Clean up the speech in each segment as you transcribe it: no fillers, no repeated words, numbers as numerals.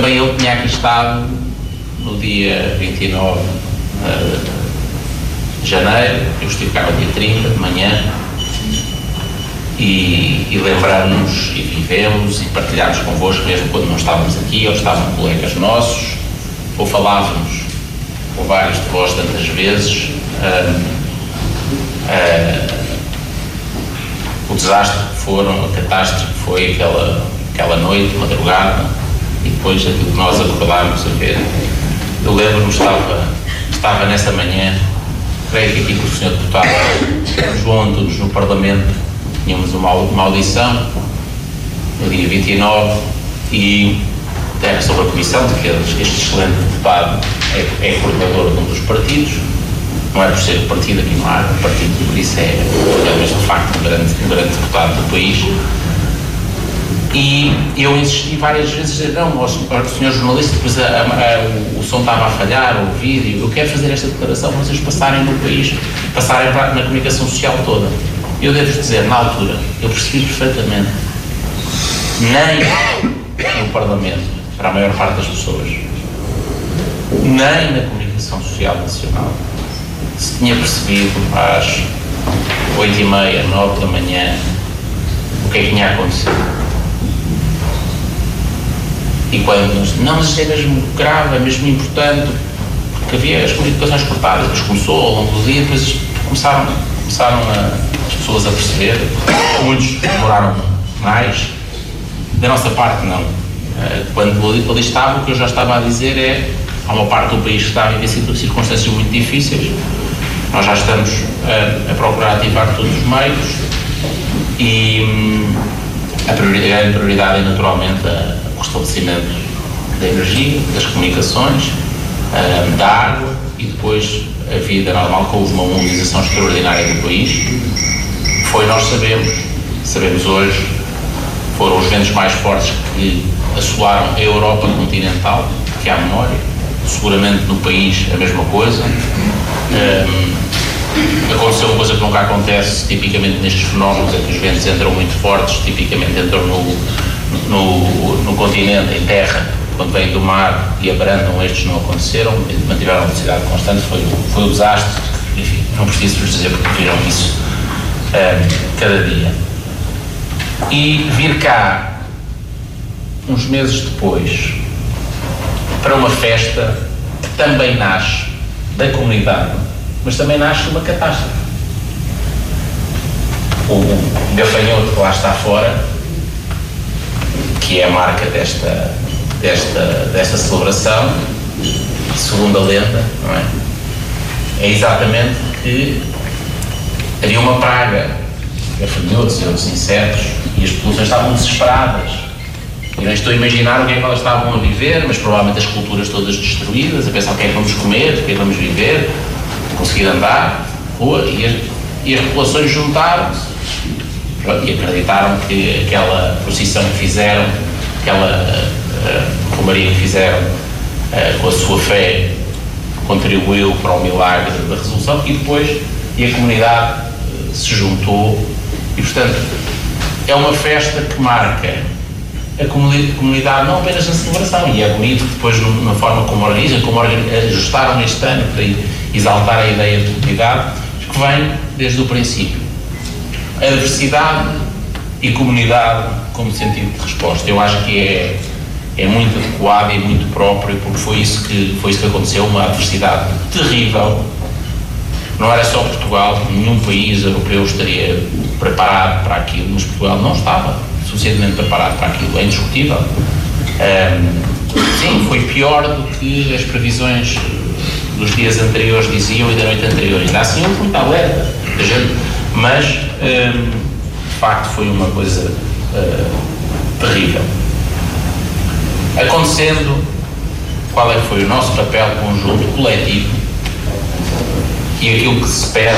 também eu tinha aqui estado no dia 29 de janeiro, eu estive cá no dia 30 de manhã e lembramos e vivemos e partilhámos convosco mesmo quando não estávamos aqui, ou estavam colegas nossos, ou falávamos com vários de vós tantas vezes, o desastre que foram, a catástrofe que foi aquela noite, madrugada, e depois aquilo que nós acordámos a ver. Eu lembro-me, estava nessa manhã, creio que aqui com o Sr. Deputado João Antunes no Parlamento, tínhamos uma audição no dia 29 e era sobre a comissão, de que este excelente deputado é coordenador de um dos partidos, não é por ser partido, aqui não há partido, por isso é mesmo de facto um grande deputado do país. E eu insisti várias vezes, dizer, não, o senhor jornalista, depois o som estava a falhar, o vídeo, eu quero fazer esta declaração para vocês passarem no país, passarem na comunicação social toda. Eu devo dizer, na altura, eu percebi perfeitamente, nem no Parlamento, para a maior parte das pessoas, nem na comunicação social nacional, se tinha percebido às 8h30, 9 da manhã, o que é que tinha acontecido. E quando mas isto é mesmo grave, é mesmo importante, porque havia as comunicações cortadas, depois começou ao longo do dia, depois começaram as pessoas a perceber, muitos demoraram mais, da nossa parte não. Quando ali estava, o que eu já estava a dizer há uma parte do país que está a viver circunstâncias muito difíceis, nós já estamos a procurar ativar todos os meios e a grande prioridade é naturalmente o restabelecimento da energia, das comunicaões, da água e depois a vida normal, com uma mobilização extraordinária do país. Nós sabemos hoje, foram os ventos mais fortes que assolaram a Europa continental, que há memória, seguramente no país a mesma coisa. Aconteceu uma coisa que nunca acontece tipicamente nestes fenómenos, é que os ventos entram muito fortes, tipicamente entram no continente, em terra, quando vêm do mar e abrandam. Estes não aconteceram, mantiveram a velocidade constante, foi um desastre, enfim, não preciso vos dizer porque viram isso cada dia. E vir cá, uns meses depois, para uma festa que também nasce da comunidade, mas também nasce de uma catástrofe. O gafanhoto que lá está fora, que é a marca desta celebração, segundo a lenda, não é? É exatamente que havia uma praga, gafanhotos e outros insetos, e as populações estavam desesperadas. Eu não estou a imaginar o que é que elas estavam a viver, mas provavelmente as culturas todas destruídas, a pensar o que é que vamos comer, o que é que vamos viver, conseguir andar, rua, e as populações juntaram-se e acreditaram que aquela procissão que fizeram, aquela romaria que fizeram com a sua fé, contribuiu para o milagre da resolução, e depois a comunidade se juntou e, portanto, é uma festa que marca a comunidade não apenas na celebração, e é bonito que depois na forma como organizam, como ajustaram este ano para exaltar a ideia de comunidade, que vem desde o princípio. A diversidade e comunidade como sentido de resposta, eu acho que é muito adequado e muito próprio, porque foi isso que aconteceu, uma adversidade terrível. Não era só Portugal, nenhum país europeu estaria preparado para aquilo, mas Portugal não estava suficientemente preparado para aquilo, é indiscutível. Sim, foi pior do que as previsões dos dias anteriores diziam e da noite anterior. Ainda assim houve muita alerta da gente, mas de facto foi uma coisa terrível. Acontecendo, qual é que foi o nosso papel conjunto, coletivo, e aquilo que se espera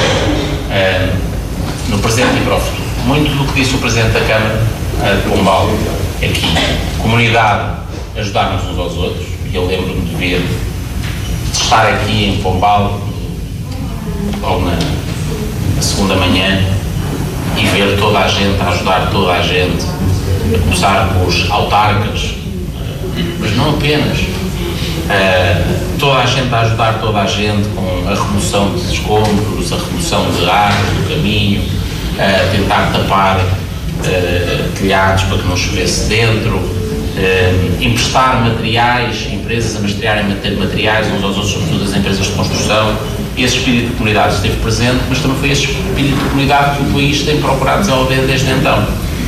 no presente e para o futuro. Muito do que disse o Presidente da Câmara de Pombal aqui, comunidade, ajudarmos uns aos outros, e eu lembro-me de estar aqui em Pombal logo na segunda manhã e ver toda a gente, a ajudar toda a gente, a começar com os autarcas, mas não não apenas. Toda a gente a ajudar toda a gente com a remoção de escombros, a remoção de árvores do caminho, tentar tapar telhados para que não chovesse dentro, emprestar materiais, empresas a mestrarem materiais uns aos outros, sobretudo as empresas de construção. Esse espírito de comunidade esteve presente, mas também foi esse espírito de comunidade que o país tem procurado desenvolver desde então.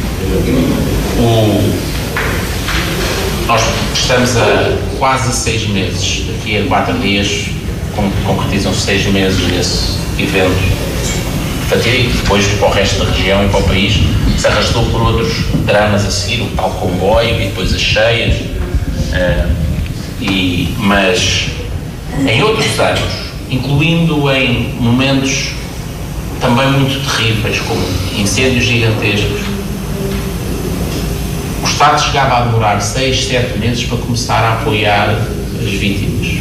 Nós estamos a quase 6 meses, daqui a 4 dias concretizam-se 6 meses nesse evento fatídico, depois para o resto da região e para o país se arrastou por outros dramas a seguir, o tal comboio e depois as cheias, mas em outros anos, incluindo em momentos também muito terríveis, como incêndios gigantescos, o Estado chegava a demorar 6, 7 meses para começar a apoiar as vítimas.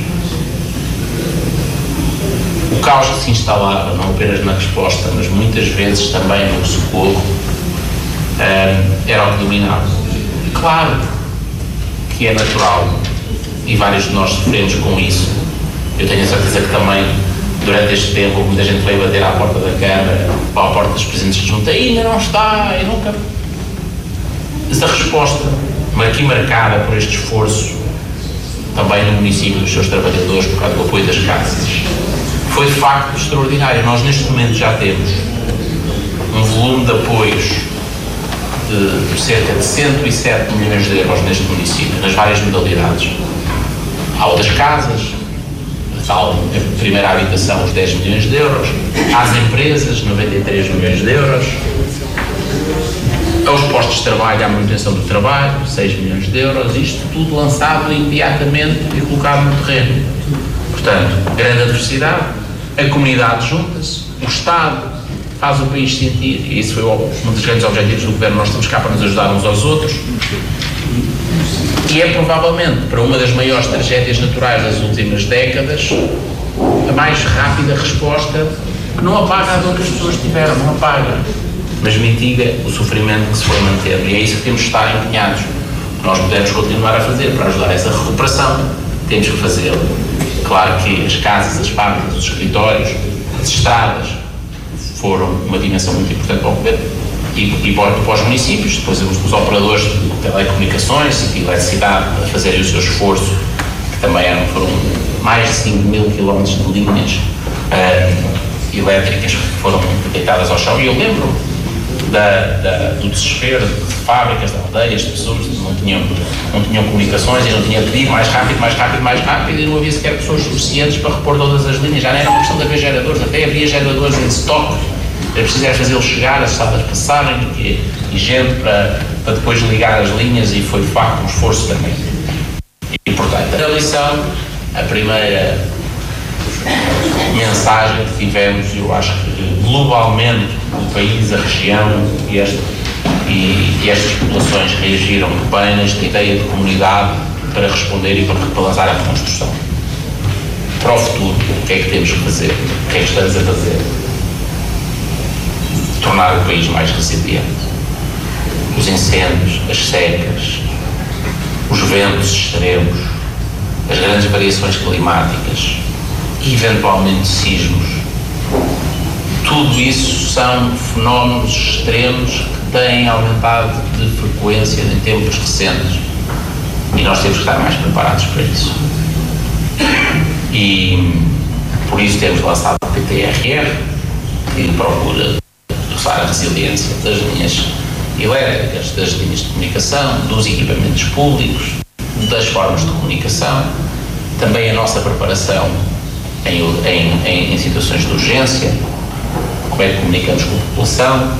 O caos que se instalava, não apenas na resposta, mas muitas vezes também no socorro, era o que dominava. Claro que é natural, e vários de nós sofremos com isso. Eu tenho a certeza que também, durante este tempo, muita gente veio bater à porta da Câmara, ou à porta dos presidentes de junta, ainda não está, e nunca... Essa resposta, aqui marcada por este esforço, também no município, dos seus trabalhadores, por causa do apoio das casas, foi de facto extraordinário. Nós neste momento já temos um volume de apoios de cerca de 107 milhões de euros neste município, nas várias modalidades. Há outras casas, a primeira habitação, os 10 milhões de euros, às empresas, 93 milhões de euros, aos postos de trabalho, à manutenção do trabalho, 6 milhões de euros, isto tudo lançado imediatamente e colocado no terreno. Portanto, grande adversidade, a comunidade junta-se, o Estado faz o país sentir, e isso foi um dos grandes objetivos do Governo, nós estamos cá para nos ajudar uns aos outros, e é provavelmente, para uma das maiores tragédias naturais das últimas décadas, a mais rápida resposta, que não apaga a dor que as pessoas tiveram, não apaga, mas mitiga o sofrimento que se foi mantendo, e é isso que temos de estar empenhados. Nós podemos continuar a fazer para ajudar essa recuperação, temos que fazê-lo. Claro que as casas, as fábricas, os escritórios, as estradas foram uma dimensão muito importante para o Governo e para os municípios, depois os operadores de telecomunicações e de eletricidade a fazerem o seu esforço, que também foram mais de 5 mil quilómetros de linhas elétricas que foram deitadas ao chão. E eu lembro do desespero de fábricas, de aldeias, de pessoas que não tinham comunicações e não tinham pedido mais rápido e não havia sequer pessoas suficientes para repor todas as linhas. Já não era uma questão de haver geradores, até havia geradores em stock, era preciso fazê-los chegar, as estradas passarem e gente para depois ligar as linhas, e foi de facto um esforço também. E portanto, a lição, a primeira mensagem que tivemos, eu acho que globalmente o país, a região e estas populações reagiram bem nesta ideia de comunidade para responder e para lançar a reconstrução. Para o futuro, o que é que temos que fazer? O que é que estamos a fazer? Tornar o país mais resiliente. Os incêndios, as secas, os ventos extremos, as grandes variações climáticas, eventualmente sismos, tudo isso são fenómenos extremos que têm aumentado de frequência em tempos recentes e nós temos que estar mais preparados para isso. E por isso temos lançado o PTRR, que procura reforçar a resiliência das linhas elétricas, das linhas de comunicação, dos equipamentos públicos, das formas de comunicação, também a nossa preparação em situações de urgência, como é que comunicamos com a população,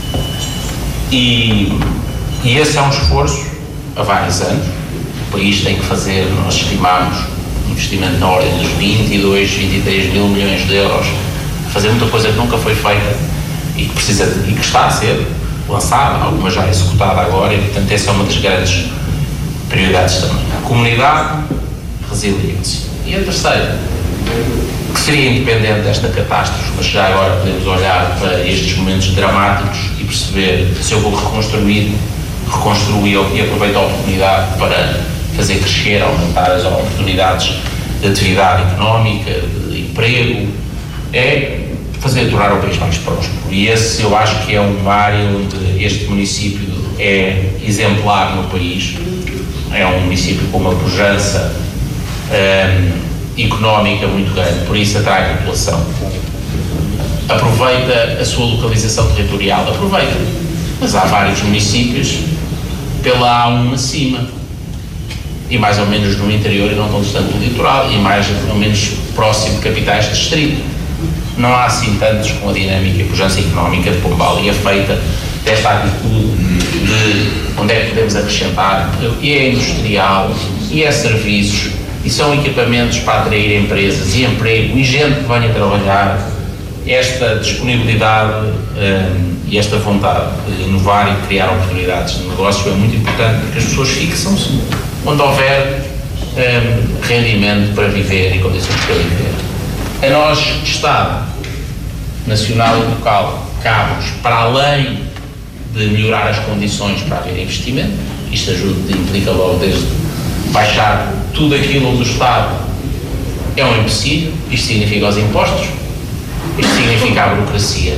e esse é um esforço há vários anos. O país tem que fazer, nós estimamos, um investimento na ordem dos 22, 23 mil milhões de euros, fazer muita coisa que nunca foi feita e que está a ser lançada, alguma já executada agora, e portanto essa é uma das grandes prioridades também. Comunidade, resiliência. E a terceira, que seria independente desta catástrofe, mas já agora podemos olhar para estes momentos dramáticos e perceber se eu vou reconstruí-lo e aproveito a oportunidade para fazer crescer, aumentar as oportunidades de atividade económica, de emprego, é tornar o país mais próspero. E esse eu acho que é uma área onde este município é exemplar no país. É um município com uma pujança económica muito grande, por isso atrai a população. Aproveita a sua localização territorial, aproveita, mas há vários municípios pela A1 acima, e mais ou menos no interior e não tão distante do litoral, e mais ou menos próximo de capitais de distrito. Não há assim tantos com a dinâmica e a pujança económica de Pombal, e é feita desta atitude de onde é que podemos acrescentar, e é industrial, e é serviços, e são equipamentos para atrair empresas e emprego, e gente que venha trabalhar. Esta disponibilidade e esta vontade de inovar e criar oportunidades de negócio é muito importante, porque as pessoas fixam-se onde houver rendimento para viver e condições para viver. A nós, Estado, nacional e local, cabe-nos, para além de melhorar as condições para haver investimento, isto implica logo desde baixar tudo aquilo onde o Estado é um empecilho, isto significa os impostos, isto significa a burocracia.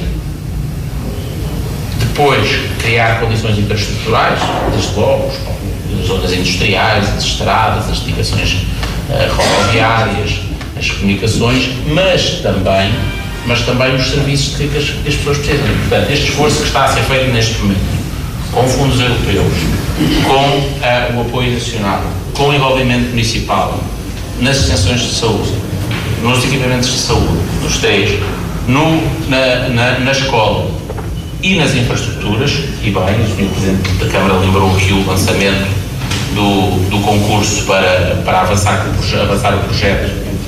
Depois, criar condições infraestruturais, desde logo, as zonas industriais, as estradas, as ligações rodoviárias, as comunicações, mas também os serviços que as pessoas precisam. E, portanto, este esforço que está a ser feito neste momento, com fundos europeus, com o apoio nacional, com o envolvimento municipal, nas extensões de saúde, nos equipamentos de saúde, nos três, na escola e nas infraestruturas, e bem, o Sr. Presidente da Câmara lembrou aqui o lançamento do concurso para avançar o projeto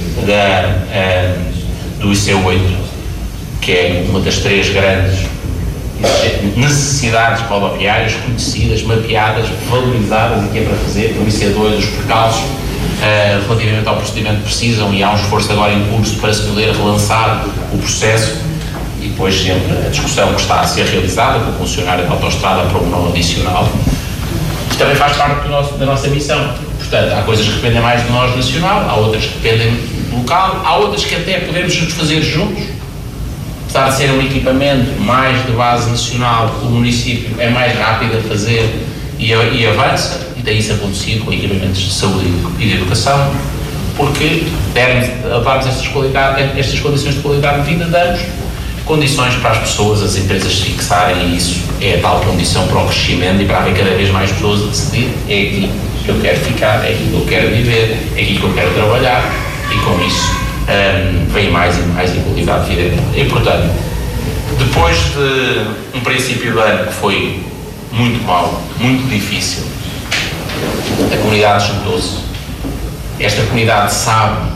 do IC8, que é uma das três grandes necessidades rodoviárias conhecidas, mapeadas, valorizadas e que é para fazer, no IC2 os percalços relativamente ao procedimento precisam, e há um esforço agora em curso para se poder relançar o processo, e depois sempre a discussão que está a ser realizada com o funcionário da autoestrada para um não adicional, que também faz parte da nossa missão. Portanto, há coisas que dependem mais de nós nacional, há outras que dependem local, há outras que até podemos fazer juntos. Apesar de ser um equipamento mais de base nacional, o município é mais rápido a fazer e avança, e tem isso acontecido com equipamentos de saúde e de educação, porque darmos estas condições de qualidade de vida, damos condições para as pessoas, as empresas se fixarem, e isso é a tal condição para o crescimento e para haver cada vez mais pessoas a decidir: é aqui que eu quero ficar, é aqui que eu quero viver, é aqui que eu quero trabalhar, e com isso vem mais e mais qualidade de vida. E, portanto, depois de um princípio de ano que foi muito mau, muito difícil, a comunidade juntou-se. Esta comunidade sabe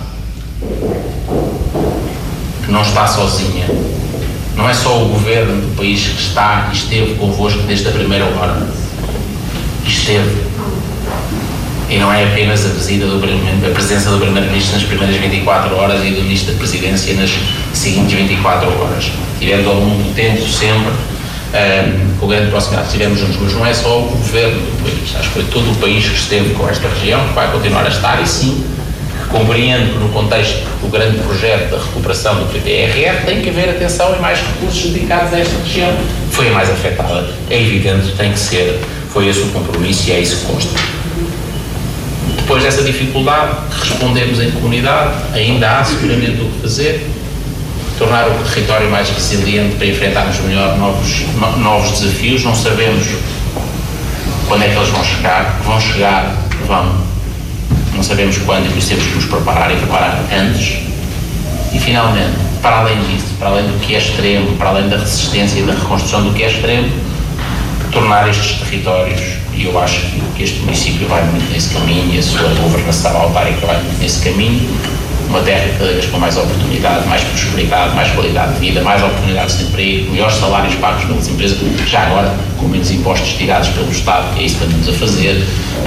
que não está sozinha. Não é só o governo do país que está e esteve convosco desde a primeira hora. Esteve. E não é apenas a presença do Primeiro-Ministro nas primeiras 24 horas e do Ministro da Presidência nas seguintes 24 horas. Tivemos ao longo do tempo sempre com grande proximidade, estivemos juntos, mas não é só o governo do país. Acho que foi todo o país que esteve com esta região, que vai continuar a estar, e sim, compreendo que no contexto do grande projeto da recuperação do PPRR tem que haver atenção e mais recursos dedicados a esta região, que foi a mais afetada. É evidente, tem que ser, foi esse o compromisso e é isso que consta. Depois dessa dificuldade, respondemos em comunidade, ainda há seguramente o que fazer, tornar o território mais resiliente para enfrentarmos melhor novos desafios. Não sabemos quando é que eles vão chegar, vão. Não sabemos quando, e por isso temos que nos preparar e preparar antes. E finalmente, para além disso, para além do que é extremo, para além da resistência e da reconstrução do que é extremo, tornar estes territórios, e eu acho que este município vai muito nesse caminho, e a sua governação autárquica vai muito nesse caminho, uma terra cada vez com mais oportunidade, mais prosperidade, mais qualidade de vida, mais oportunidades de emprego, melhores salários pagos pelas empresas, já agora com menos impostos tirados pelo Estado, que é isso que andamos a fazer,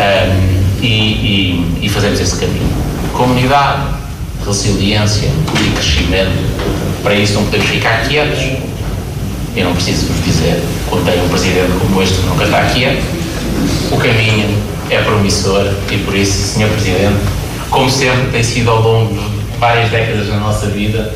e fazemos esse caminho. Comunidade, resiliência e crescimento. Para isso não podemos ficar quietos. Eu não preciso vos dizer, quando tem um presidente como este que nunca está quieto, o caminho é promissor e por isso, Sr. Presidente, como sempre tem sido ao longo de várias décadas da nossa vida,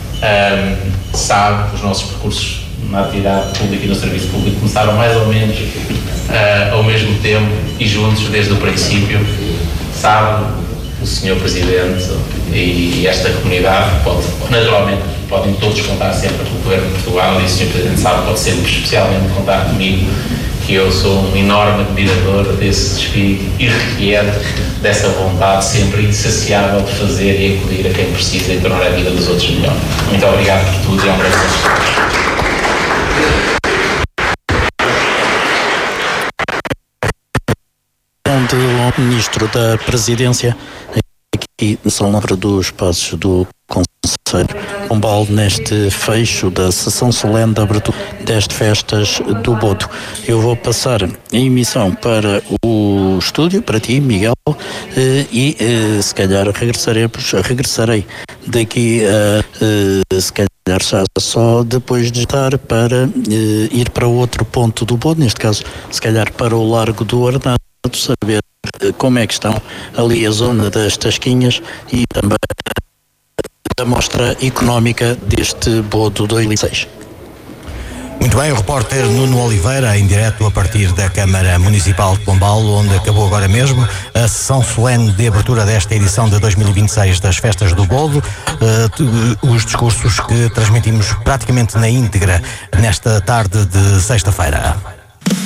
sabe, os nossos percursos na atividade pública e no serviço público começaram mais ou menos ao mesmo tempo e juntos desde o princípio. Sabe, o Sr. Presidente e esta comunidade naturalmente podem todos contar sempre com o Governo de Portugal, e o Sr. Presidente sabe, pode sempre especialmente contar comigo, que eu sou um enorme admirador desse espírito irrequieto, dessa vontade sempre insaciável de fazer e acudir a quem precisa e tornar a vida dos outros melhor. Muito obrigado por tudo e um abraço. Do Ministro da Presidência, aqui no Salão dos Passos do Conselho de Pombal, neste fecho da sessão solene da abertura das festas do Bodo. Eu vou passar a emissão para o estúdio, para ti, Miguel, e se calhar regressarei daqui a se calhar já só depois de estar para ir para outro ponto do Bodo, neste caso se calhar para o Largo do Arnado, saber como é que estão ali a zona das Tasquinhas e também a mostra económica deste Bodo 2006. Muito bem, o repórter Nuno Oliveira, em direto a partir da Câmara Municipal de Pombal, onde acabou agora mesmo a sessão solene de abertura desta edição de 2026 das Festas do Bodo, os discursos que transmitimos praticamente na íntegra nesta tarde de sexta-feira.